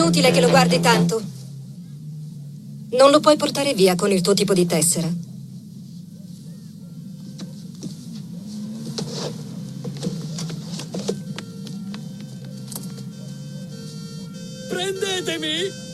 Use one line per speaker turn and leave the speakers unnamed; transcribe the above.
inutile che lo guardi tanto. Non lo puoi portare via con il tuo tipo di tessera.
Prendetemi!